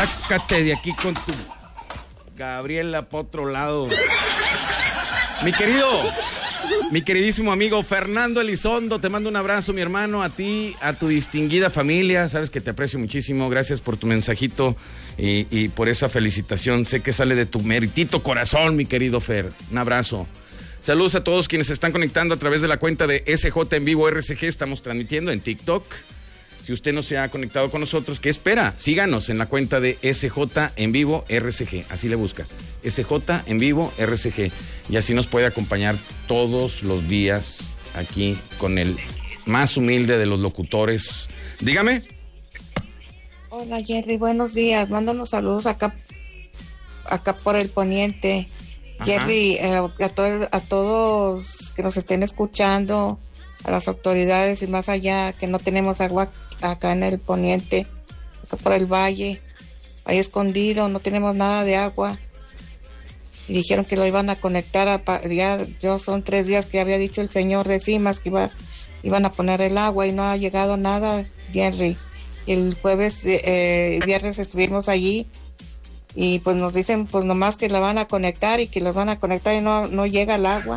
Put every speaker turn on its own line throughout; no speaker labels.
Sácate de aquí con tu Gabriela para otro lado. Mi queridísimo amigo Fernando Elizondo, te mando un abrazo, mi hermano, a ti, a tu distinguida familia. Sabes que te aprecio muchísimo. Gracias por tu mensajito y por esa felicitación. Sé que sale de tu meritito corazón, mi querido Fer. Un abrazo. Saludos a todos quienes se están conectando a través de la cuenta de SJ en vivo RCG. Estamos transmitiendo en TikTok. Si usted no se ha conectado con nosotros, ¿qué espera? Síganos en la cuenta de SJ en vivo RCG. Así le busca. SJ en vivo RCG. Y así nos puede acompañar todos los días aquí con el más humilde de los locutores. Dígame.
Hola Jerry, buenos días. Mándanos saludos acá por el poniente. Ajá. Jerry, a todos que nos estén escuchando, a las autoridades y más allá, que no tenemos agua acá en el poniente, acá por el valle escondido, no tenemos nada de agua. Y dijeron que lo iban a conectar, yo son 3 días que había dicho el señor de Cimas que iban a poner el agua y no ha llegado nada, Jerry. El jueves, viernes estuvimos allí y pues nos dicen pues nomás que la van a conectar y que los van a conectar y no llega el agua.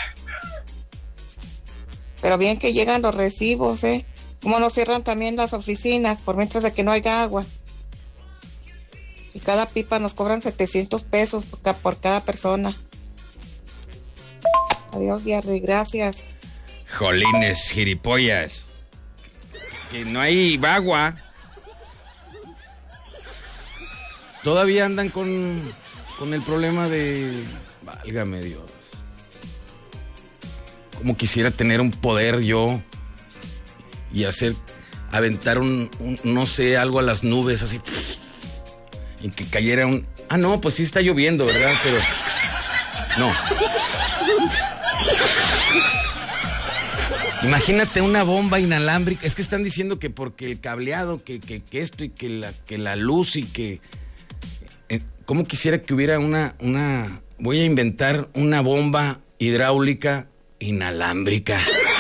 Pero bien que llegan los recibos, Como nos cierran también las oficinas por mientras de que no haya agua. Y cada pipa nos cobran 700 pesos por cada persona. Adiós, Jerry, gracias.
Jolines, gilipollas. Que no hay agua. Todavía andan con el problema de... Válgame Dios. Como quisiera tener un poder yo y aventar no sé, algo a las nubes así y que cayera un... Ah, no, pues sí está lloviendo, ¿verdad? Pero no. Imagínate una bomba inalámbrica. Es que están diciendo que porque el cableado, que esto y que la luz y que... ¿Cómo quisiera que hubiera una... Voy a inventar una bomba hidráulica inalámbrica.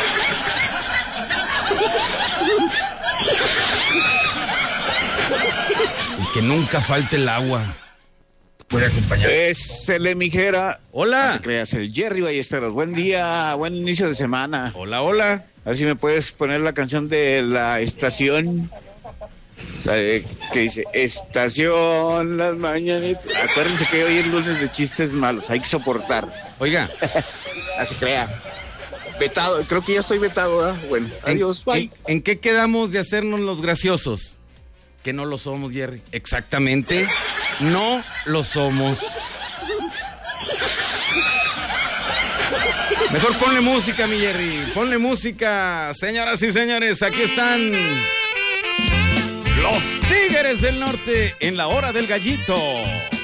Y que nunca falte el agua. Puede acompañar.
Pésele, mijera.
Hola.
No te creas, el Jerry Ballesteros. Buen día, buen inicio de semana.
Hola, hola.
A ver si me puedes poner la canción de la estación. La de, que dice, estación, las mañanitas. Acuérdense que hoy es lunes de chistes malos, hay que soportar.
Oiga.
Así crea. Vetado, creo que ya estoy vetado, ¿verdad? Bueno, adiós, bye.
¿En qué quedamos de hacernos los graciosos? Que no lo somos, Jerry. Exactamente. No lo somos. Mejor ponle música, mi Jerry. Ponle música. Señoras y señores, aquí están los Tigres del Norte en la hora del gallito.